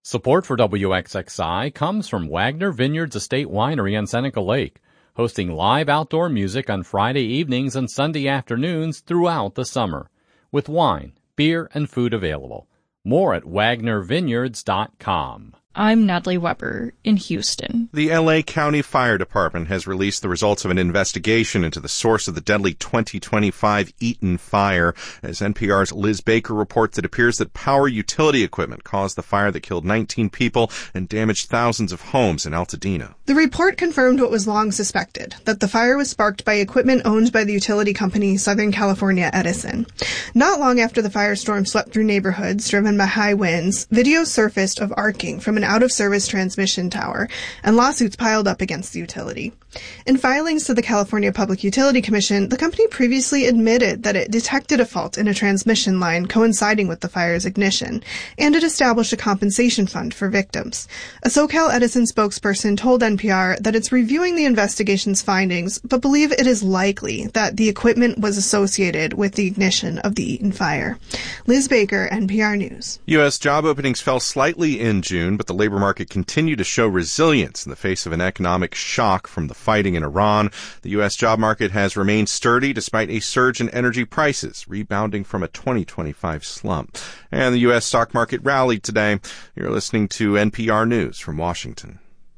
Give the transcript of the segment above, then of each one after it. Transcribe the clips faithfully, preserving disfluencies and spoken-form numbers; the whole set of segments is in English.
Support for W X X I comes from Wagner Vineyards Estate Winery on Seneca Lake, hosting live outdoor music on Friday evenings and Sunday afternoons throughout the summer, with wine, beer, and food available. More at wagner vineyards dot com. I'm Natalie Weber in Houston. The L A County Fire Department has released the results of an investigation into the source of the deadly twenty twenty-five Eaton fire. As N P R's Liz Baker reports, it appears that power utility equipment caused the fire that killed nineteen people and damaged thousands of homes in Altadena. The report confirmed what was long suspected, that the fire was sparked by equipment owned by the utility company Southern California Edison. Not long after the firestorm swept through neighborhoods driven by high winds, videos surfaced of arcing from an out-of-service transmission tower, and lawsuits piled up against the utility. In filings to the California Public Utility Commission, the company previously admitted that it detected a fault in a transmission line coinciding with the fire's ignition, and it established a compensation fund for victims. A SoCal Edison spokesperson told N P R that it's reviewing the investigation's findings, but believe it is likely that the equipment was associated with the ignition of the Eaton fire. Liz Baker, N P R News. U S job openings fell slightly in June, but the labor market continued to show resilience in the face of an economic shock from the fighting in Iran. The U S job market has remained sturdy despite a surge in energy prices, rebounding from a twenty twenty-five slump. And the U S stock market rallied today. You're listening to N P R News from Washington.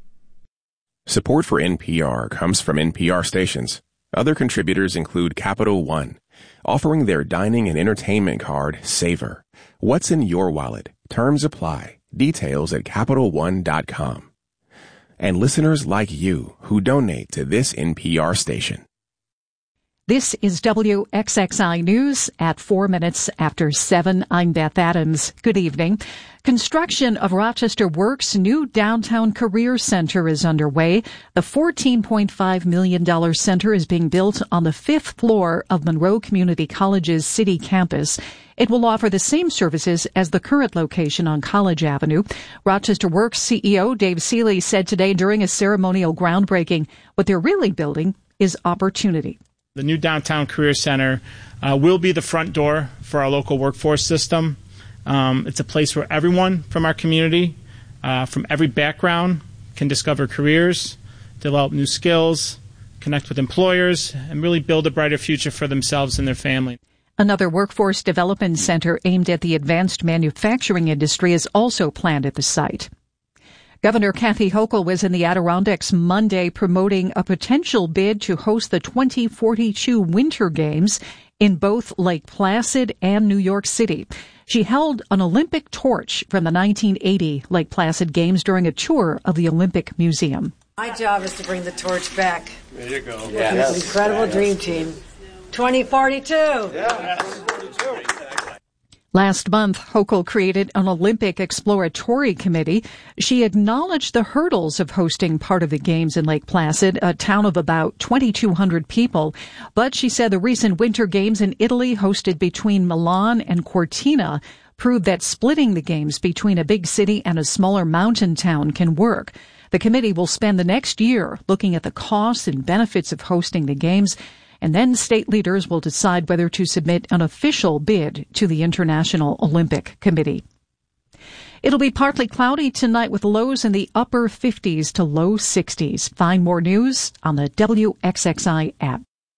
Support for N P R comes from N P R stations. Other contributors include Capital One, offering their dining and entertainment card, Savor. What's in your wallet? Terms apply. Details at Capital One dot com. And listeners like you who donate to this N P R station. This is W X X I News at four minutes after seven. I'm Beth Adams. Good evening. Construction of Rochester Works' new downtown career center is underway. The fourteen point five million dollars center is being built on the fifth floor of Monroe Community College's city campus. It will offer the same services as the current location on College Avenue. Rochester Works C E O Dave Seeley said today during a ceremonial groundbreaking, what they're really building is opportunity. The new Downtown Career Center uh, will be the front door for our local workforce system. Um, it's a place where everyone from our community, uh, from every background, can discover careers, develop new skills, connect with employers, and really build a brighter future for themselves and their family. Another workforce development center aimed at the advanced manufacturing industry is also planned at the site. Governor Kathy Hochul was in the Adirondacks Monday promoting a potential bid to host the twenty forty-two Winter Games in both Lake Placid and New York City. She held an Olympic torch from the nineteen eighty Lake Placid Games during a tour of the Olympic Museum. My job is to bring the torch back. There you go. Yeah, yes. This incredible yes. dream team. twenty forty-two. Yeah. Last month, Hochul created an Olympic Exploratory Committee. She acknowledged the hurdles of hosting part of the Games in Lake Placid, a town of about twenty-two hundred people. But she said the recent Winter Games in Italy, hosted between Milan and Cortina, proved that splitting the Games between a big city and a smaller mountain town can work. The committee will spend the next year looking at the costs and benefits of hosting the Games, and then state leaders will decide whether to submit an official bid to the International Olympic Committee. It'll be partly cloudy tonight with lows in the upper fifties to low sixties. Find more news on the W X X I app.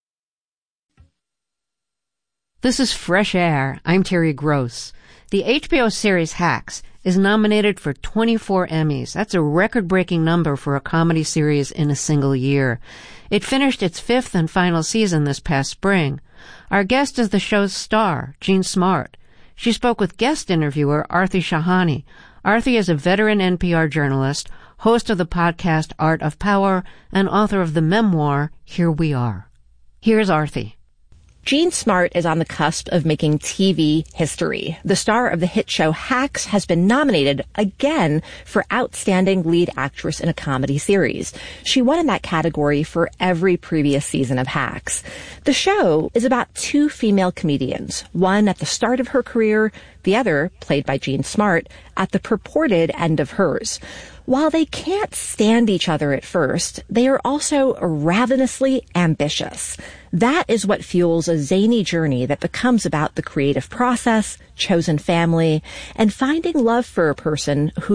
This is Fresh Air. I'm Terry Gross. The H B O series Hacks is nominated for twenty-four Emmys. That's a record-breaking number for a comedy series in a single year. It finished its fifth and final season this past spring. Our guest is the show's star, Jean Smart. She spoke with guest interviewer Arthi Shahani. Arthi is a veteran N P R journalist, host of the podcast Art of Power, and author of the memoir Here We Are. Here's Arthi. Jean Smart is on the cusp of making T V history. The star of the hit show Hacks has been nominated again for Outstanding Lead Actress in a Comedy Series. She won in that category for every previous season of Hacks. The show is about two female comedians, one at the start of her career, the other, played by Jean Smart, at the purported end of hers. While they can't stand each other at first, they are also ravenously ambitious. That is what fuels a zany journey that becomes about the creative process, chosen family, and finding love for a person who